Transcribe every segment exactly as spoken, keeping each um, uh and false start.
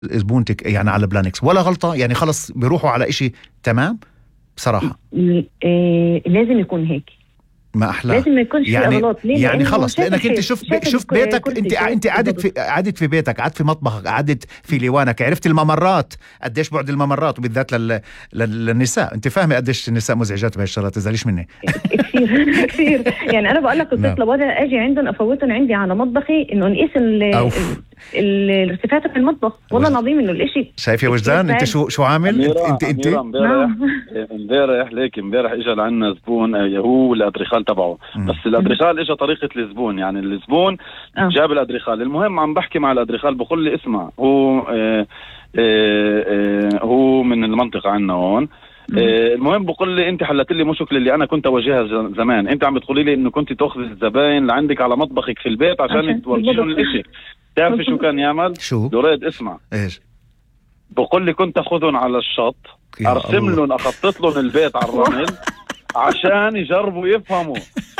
زبونتك يعني على بلانكس ولا غلطة؟ يعني خلص بيروحوا على إشي تمام بصراحة. إيه لازم يكون هيك، ما أحلى، لازم ما يكونش يعني في أغلاط. ليه؟ يعني خلص لأنك أنت شفت شفت, شفت بيتك، أنت أنت قعدت في قعدت في بيتك، قعدت في مطبخك، قعدت في ليوانك، عرفت الممرات قديش بعد الممرات، وبالذات لل... لل... للنساء. أنت فاهمة قديش النساء مزعجات بهالشغلات، تزعليش مني كثير كثير. يعني أنا بقول لك كنت لابد أجي عندهم أفوتهم عندي على مطبخي إنه نقيس ال الارتفاعات في المطبخ. والله العظيم إنه الإشي. شايف يا وجدان أنت شو شو عامل؟ أميرة أنت أنت امبارح امبارح ليك امبارح إجا لعنا زبون هو الأدريخال تبعه، بس الأدريخال إجا طريقة الزبون، يعني الزبون أه. جاب الأدريخال. المهم عم بحكي مع الأدريخال بقول لي اسمع، هو اه اه اه هو من المنطقة عنا هون. اه المهم بقول لي انت حلت لي مشكلة اللي انا كنت اواجهها زمان. انت عم بتقولي لي انه كنت تاخذ الزباين لعندك على مطبخك في البيت عشان تورجيهم الاشي. تعرف شو كان يعمل؟ شو دوريد اسمع ايش بقول لي كنت اخذهم على الشط، ارسم لهم اخطط لهم البيت على الرمل عشان يجربوا يفهموا.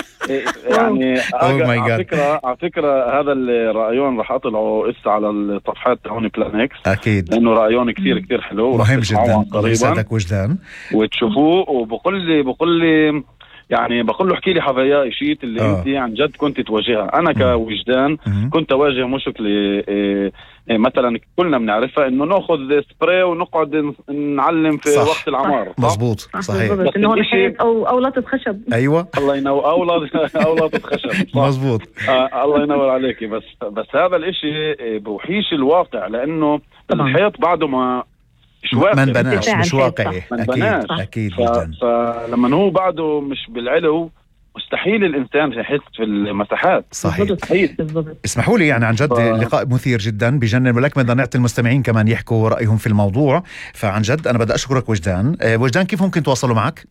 يعني على فكرة على فكرة هذا الرأيون رح أطلعوا إسا على الصفحات تاعون بلانكس أكيد، لأنه رأيون كثير كثير حلو مهم جدا. الله يسعدك وجدان وتشوفوه. وبقول لي بقول لي يعني بقول له احكي لي حفايا إشيت اللي آه. انت عن جد كنت تواجهها. انا كوجدان م- كنت اواجه مشكله إيه إيه مثلا كلنا بنعرفها انه ناخذ سبراي ونقعد نعلم في صح. وقت العمار. مظبوط صحيح، بس انه هون او او لطة خشب. ايوه الله ينور، او او لطة خشب مظبوط. آه الله ينور عليكي. بس بس هذا الاشي بوحيش الواقع، لانه الحيط بعده ما مش واقعي، من بناش مش واقعي. أكيد أكيد ف... فلما هو بعده مش بالعلو مستحيل الإنسان يحس في المساحات. صحيح. اسمحوا لي يعني عن جد ف... لقاء مثير جدا بجنن، ولكن بدنا نعطي المستمعين كمان يحكوا رأيهم في الموضوع. فعن جد أنا بدي أشكرك وجدان. أه وجدان كيف ممكن تواصلوا معك؟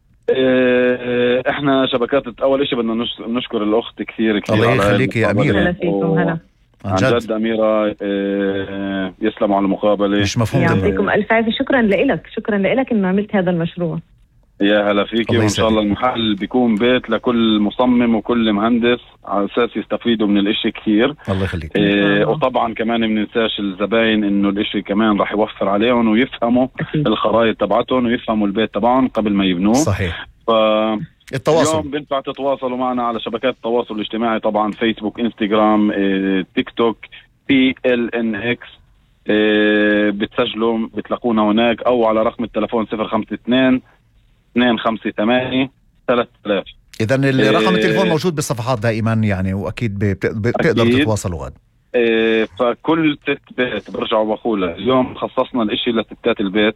اه احنا شبكات. أول شيء بدنا نشكر الأخت كثير كثير. الله يخليك يا أميرة. هلا عن جد, جد أميرة اه يسلموا على المقابلة. مش مفهوم. يعطيكم ألف عافية. شكرا لك شكرا لك إنه عملت هذا المشروع. يا هلا فيكي، وإن شاء الله المحل بيكون بيت لكل مصمم وكل مهندس على أساس يستفيدوا من الإشي كثير. الله يخليك. اه وطبعا كمان مننساش الزباين إنه الإشي كمان راح يوفر عليهم ويفهموا الخرائط تبعتهم ويفهموا البيت تبعهم قبل ما يبنوه. صحيح. ف التواصل اليوم بنفع تتواصلوا معنا على شبكات التواصل الاجتماعي، طبعا فيسبوك، انستغرام، اه تيك توك، بي ال ان اكس. اه بتسجلوا بتلاقونا هناك، او على رقم التلفون صفر خمسة اثنين اثنين خمسة ثمانية ثلاثة آلاف. اذا الرقم اه التلفون موجود بالصفحات دائما يعني، واكيد بتقدروا تتواصلوا غد. اه فكل ست بيت برجع وبقولها اليوم خصصنا الاشي لستات البيت.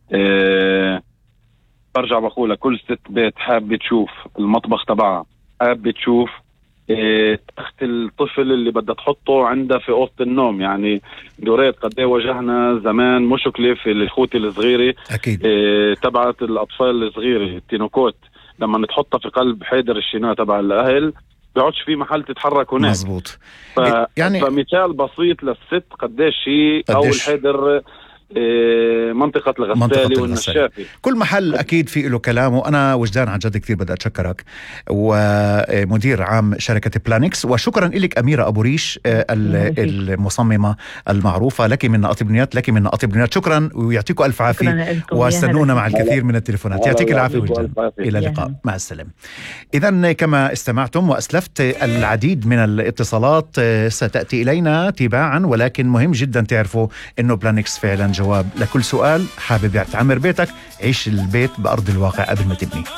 اه برجع بقولها كل ست بيت حابة تشوف المطبخ تبعها، حابة تشوف إيه تخت الطفل اللي بدها تحطه عندها في أوضة النوم. يعني دوريت قد ايه واجهنا زمان مشكلة في الخوت الصغيرة أكيد إيه تبعت الأطفال الصغيرة التينوكوت، لما نتحطها في قلب حيدر الشناء تبع الأهل بيقعدش في محل تتحرك هناك. مزبوط. ف... يعني فمثال بسيط للست قديش هي أو الحيدر منطقة الغسالة والنشافة، كل محل أكيد في له كلام. وأنا وجدان عن جد كثير بدي أتشكرك، ومدير عام شركة بلانكس. وشكرا لك أميرة أبو ريش المصممة المعروفة. لك من أطيب لك من أطيب نيات. شكرا ويعطيكم ألف عافية، واستنونا مع الكثير من التليفونات. يعطيك العافية وجدان. إلى اللقاء، مع السلامة. إذن كما استمعتم وأسلفت العديد من الاتصالات ستأتي إلينا تباعا، ولكن مهم جدا تعرفوا إنه بلانكس فعلا جواب لكل سؤال. حابب تعمر بيتك، عيش البيت بأرض الواقع قبل ما تبني.